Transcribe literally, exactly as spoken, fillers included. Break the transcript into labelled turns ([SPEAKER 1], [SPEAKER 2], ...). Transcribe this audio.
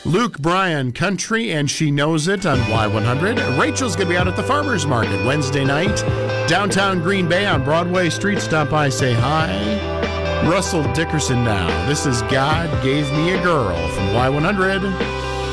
[SPEAKER 1] Luke Bryan, Country, and She Knows It on Y one hundred. Rachel's going to be out at the Farmers Market Wednesday night. Downtown Green Bay on Broadway Street. Stop by, say hi. Russell Dickerson now. This is God Gave Me a Girl from Y one hundred.